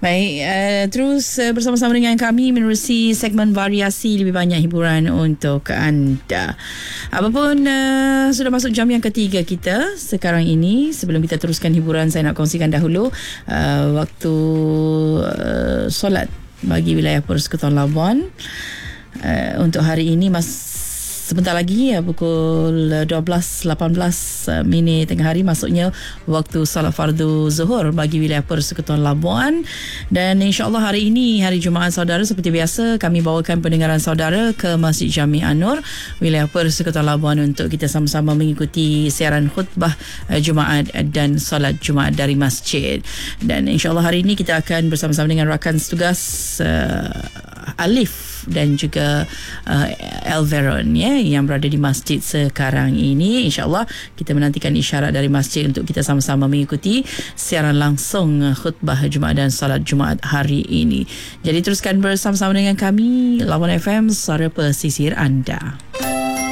Baik, terus bersama-sama dengan kami menerusi segmen variasi lebih banyak hiburan untuk anda. Apapun sudah masuk jam yang ketiga kita sekarang ini. Sebelum kita teruskan hiburan, saya nak kongsikan dahulu waktu solat bagi wilayah Persekutuan Labuan untuk hari ini sebentar lagi pukul 12.18 minit tengah hari, maksudnya waktu salat fardu zuhur bagi wilayah Persekutuan Labuan. Dan insya-Allah hari ini, hari Jumaat saudara, seperti biasa kami bawakan pendengaran saudara ke Masjid Jami An-Nur wilayah Persekutuan Labuan untuk kita sama-sama mengikuti siaran khutbah Jumaat dan solat Jumaat dari masjid. Dan insya-Allah hari ini kita akan bersama-sama dengan rakan setugas Alif dan juga Elveron yang berada di masjid sekarang ini. InsyaAllah kita menantikan isyarat dari masjid untuk kita sama-sama mengikuti siaran langsung khutbah Jumaat dan salat Jumaat hari ini. Jadi teruskan bersama-sama dengan kami, Labuan FM, suara pesisir anda.